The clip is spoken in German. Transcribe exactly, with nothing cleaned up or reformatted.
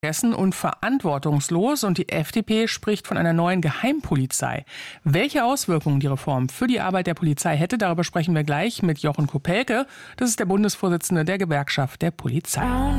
vergessen und verantwortungslos und die F D P spricht von einer neuen Geheimpolizei. Welche Auswirkungen die Reform für die Arbeit der Polizei hätte, darüber sprechen wir gleich mit Jochen Kopelke. Das ist der Bundesvorsitzende der Gewerkschaft der Polizei.